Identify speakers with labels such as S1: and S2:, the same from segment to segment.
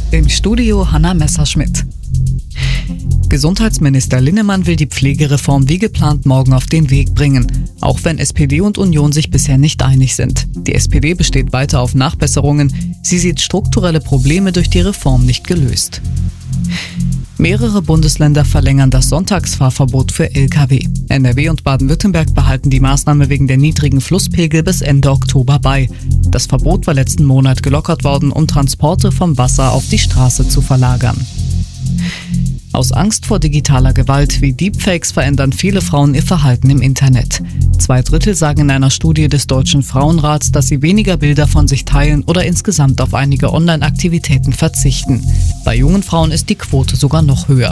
S1: Im Studio Hanna Messerschmidt. Gesundheitsminister Linnemann will die Pflegereform wie geplant morgen auf den Weg bringen, auch wenn SPD und Union sich bisher nicht einig sind. Die SPD besteht weiter auf Nachbesserungen. Sie sieht strukturelle Probleme durch die Reform nicht gelöst. Mehrere Bundesländer verlängern das Sonntagsfahrverbot für Lkw. NRW und Baden-Württemberg behalten die Maßnahme wegen der niedrigen Flusspegel bis Ende Oktober bei. Das Verbot war letzten Monat gelockert worden, um Transporte vom Wasser auf die Straße zu verlagern. Aus Angst vor digitaler Gewalt wie Deepfakes verändern viele Frauen ihr Verhalten im Internet. 2/3 sagen in einer Studie des Deutschen Frauenrats, dass sie weniger Bilder von sich teilen oder insgesamt auf einige Online-Aktivitäten verzichten. Bei jungen Frauen ist die Quote sogar noch höher.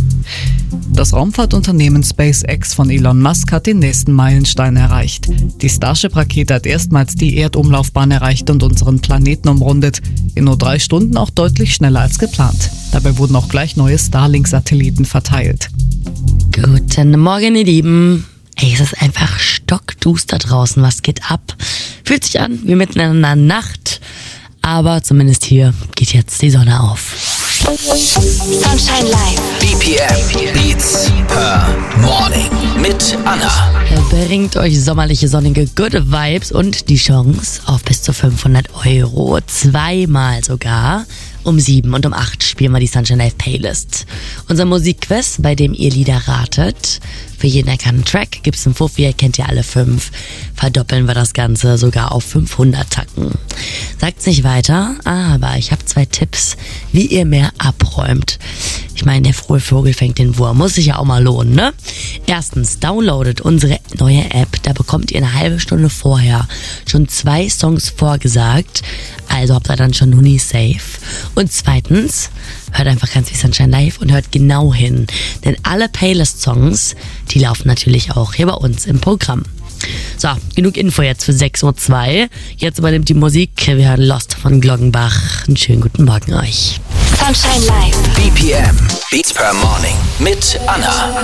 S1: Das Raumfahrtunternehmen SpaceX von Elon Musk hat den nächsten Meilenstein erreicht. Die Starship-Rakete hat erstmals die Erdumlaufbahn erreicht und unseren Planeten umrundet. In nur 3 Stunden auch deutlich schneller als geplant. Dabei wurden auch gleich neue Starlink-Satelliten verteilt.
S2: Guten Morgen, ihr Lieben. Ey, es ist einfach stockduster draußen. Was geht ab? Fühlt sich an wie mitten in einer Nacht. Aber zumindest hier geht jetzt die Sonne auf.
S3: Sunshine Live.
S4: BPM Beats per Morning mit Anna.
S2: Bringt euch sommerliche, sonnige Good Vibes und die Chance auf bis zu 500 €. Zweimal sogar. Um 7 und um 8 spielen wir die Sunshine Live Playlist. Unser Musikquiz, bei dem ihr Lieder ratet. Für jeden erkannten Track gibt's einen Fuffi, ihr kennt ja alle 5. Verdoppeln wir das Ganze sogar auf 500 Tacken. Sagt's nicht weiter, aber ich habe 2 Tipps, wie ihr mehr abräumt. Ich meine, der frohe Vogel fängt den Wurm. Muss sich ja auch mal lohnen, ne? Erstens, downloadet unsere neue App. Da bekommt ihr eine halbe Stunde vorher schon 2 Songs vorgesagt. Also habt ihr dann schon Huni safe. Und zweitens, hört einfach ganz wie Sunshine Live und hört genau hin. Denn alle Playlist-Songs, die laufen natürlich auch hier bei uns im Programm. So, genug Info jetzt für 6:02 Uhr. Jetzt übernimmt die Musik. Wir hören Lost von Glockenbach. Einen schönen guten Morgen euch.
S3: Sunshine Live.
S4: BPM Beats per Morning mit Anna.